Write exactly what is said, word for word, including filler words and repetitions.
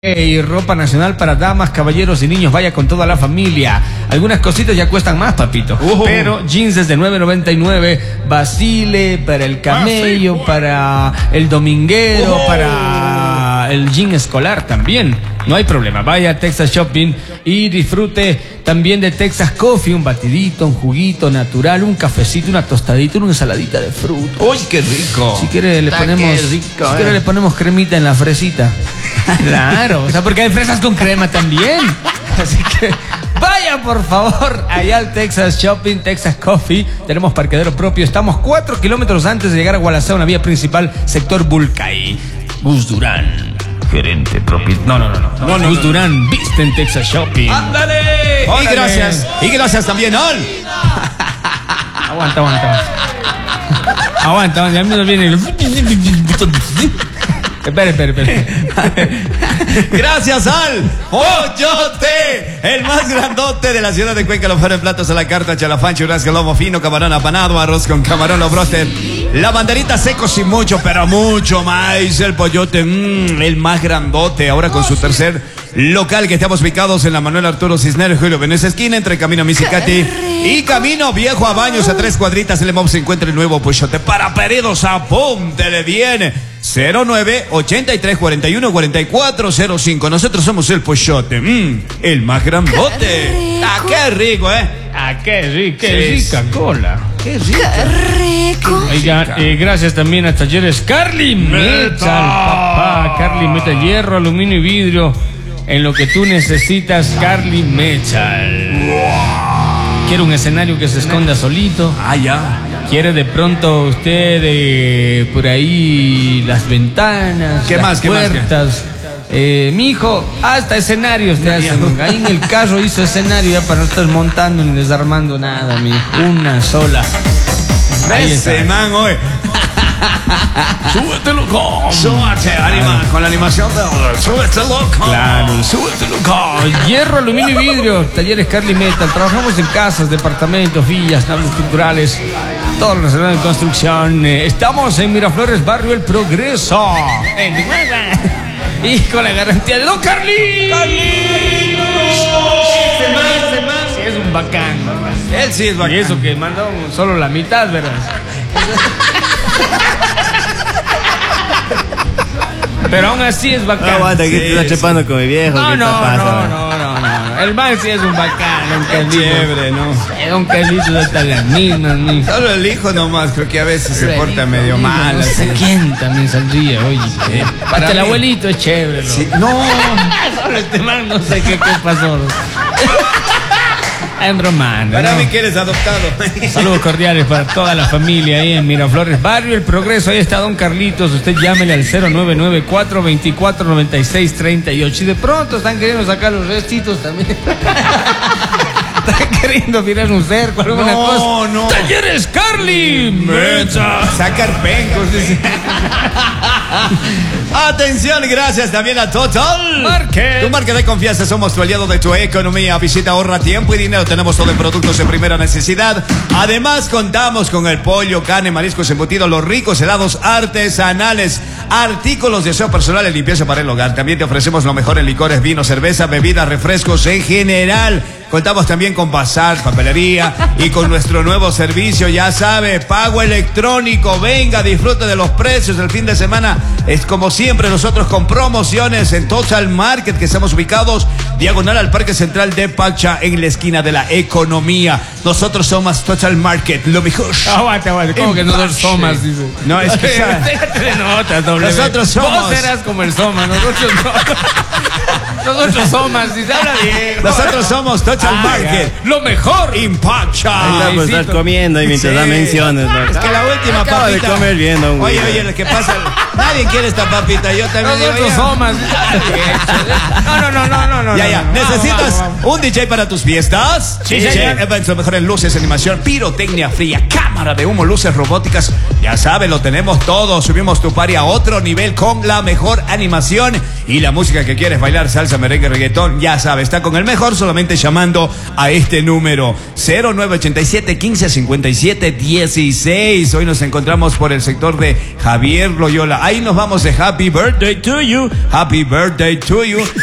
Y ropa nacional para damas, caballeros y niños, vaya con toda la familia. Algunas cositas ya cuestan más, papito. Uh-huh. Pero jeans desde nueve noventa y nueve, Basile, para el camello, ah, sí, para el dominguero, uh-huh, para el jean escolar también. No hay problema, vaya a Texas Shopping y disfrute también de Texas Coffee, un batidito, un juguito natural, un cafecito, una tostadita, una ensaladita de fruta. ¡Uy, qué rico! Si quiere le ponemos, rico, si eh. quiere le ponemos cremita en la fresita. Claro, o sea, porque hay fresas con crema también. Así que vaya por favor allá al Texas Shopping, Texas Coffee. Tenemos parqueadero propio. Estamos cuatro kilómetros antes de llegar a Gualaceo, una vía principal, sector Bulcay. Gus Durán, gerente propio. No, no, no, no. no, no Gus no, Durán, no. Viste en Texas Shopping. ¡Ándale! Y gracias. Y gracias también al. Aguanta, aguanta. Aguanta, aguanta. A mí no viene el. Espere, espere, espere. Gracias al Pollote, el más grandote de la ciudad de Cuenca. Lo fueron platos a la carta, chalafán, churrasco, lomo fino, camarón apanado, arroz con camarón, lo broster. La banderita seco sin mucho, pero mucho más. El Pollote, mmm, el más grandote. Ahora con su tercer local, que estamos ubicados en la Manuel Arturo Cisneros, Julio Venecia, esquina entre Camino Misicati y Camino Viejo a Baños, a tres cuadritas. En el M O B se encuentra el nuevo Pollote. Para pedidos, apúntele bien. cero nueve ochenta y tres cuarenta y uno cuarenta y cuatro cero cinco. Nosotros somos el Pollote, mm, el más grandote. Qué ah, qué rico, ¿eh? Ah, qué rico, qué sí, rica sí. cola. Qué rico. Qué rico. Oiga, eh, gracias también a Talleres Carly Metal, papá. Carly Metal, hierro, aluminio y vidrio. En lo que tú necesitas, Carly Metal. Wow. Quiere un escenario que se esconda solito. Ah, ya. Quiere de pronto usted eh, por ahí las ventanas, ¿qué las más, puertas. ¿Qué más? Eh, mi hijo, hasta escenarios te hacen. Ahí en el carro hizo escenario ya para no estar montando ni desarmando nada, mi hijo. Una sola. Ese man, hoy. Súbete loco. Súbete, anima, con la animación de súbete loco. Claro, súbete loco. Hierro, aluminio y vidrio. Talleres Carly Metal. Trabajamos en casas, departamentos, villas, naves culturales, todo lo relacionado en construcción. Estamos en Miraflores, barrio El Progreso. En y con la garantía de Don Carly. ¡Carly! Ese man, ese man sí es un bacán, ¿verdad? Él sí es bacán. Y eso que mandó solo la mitad, ¿verdad? Pero aún así es bacán. No aguanta, que sí, te estás chepando con mi viejo. No, ¿qué no, te pasa? no, no, no, no. El man sí es un bacán, Don Carlito. Chévere, ¿no? Don Carlito está las mismas, mi. Solo el hijo nomás, creo que a veces se porta medio mal. No sé quién también saldría, oye. Eh, Hasta el abuelito es chévere, ¿no? Sí. No. Solo este man, no sé qué, qué pasó. En Román. Para ¿no? mí que eres adoptado. Saludos cordiales para toda la familia ahí en Miraflores, barrio El Progreso. Ahí está Don Carlitos. Usted llámele al cero nueve nueve cuatro dos cuatro nueve seis tres ocho. Y de pronto están queriendo sacar los restitos también. Están queriendo tirar un cerco, alguna no, cosa. No, no. Talleres Carly Metal. Sacar pencos, dice. Atención, gracias también a Total Market. Tu marca de confianza, somos tu aliado de tu economía. Visita, ahorra tiempo y dinero. Tenemos todo en productos de primera necesidad. Además, contamos con el pollo, carne, mariscos embutidos, los ricos helados artesanales, artículos de aseo personal y limpieza para el hogar. También te ofrecemos lo mejor en licores, vino, cerveza, bebidas, refrescos en general. Contamos también con bazar, papelería y con nuestro nuevo servicio, ya sabe, pago electrónico. Venga, disfrute de los precios del fin de semana. Es como siempre, nosotros con promociones en Total Market, que estamos ubicados diagonal al Parque Central de Pacha, en la esquina de la economía. Nosotros somos Total Market, lo mejor. Aguante, aguante. ¿Cómo que nosotros somos? Dice. No, es que déjate notas, doble. Nosotros somos. Vos eras como el Soma, nosotros no. Nosotros somos, si se habla bien. Nosotros somos Total ah, Market, ya. Lo mejor. Impacha. Ahí está, pues estás comiendo y mientras sí. da menciones. ¿No? Es que la última Acaba papita. de comer bien, don Oye, oye, lo que pasa, nadie quiere esta papita. Yo también nosotros digo, somos. No, no, no, no, no, no. Ya, ya. No, ¿Necesitas vamos, vamos, vamos. un D J para tus fiestas? Sí, D J señor. Events, lo mejor en luces, animación, pirotecnia fría, cámara de humo, luces robóticas. Ya sabes, lo tenemos todo. Subimos tu party a otro nivel con la mejor animación y la música que quieres bailar, salsa. salsa, merengue, reggaetón, ya sabe, está con el mejor solamente llamando a este número cero nueve ocho siete, uno cinco, cinco siete, uno seis. Hoy nos encontramos por el sector de Javier Loyola. Ahí nos vamos de Happy Birthday to you. Happy Birthday to you.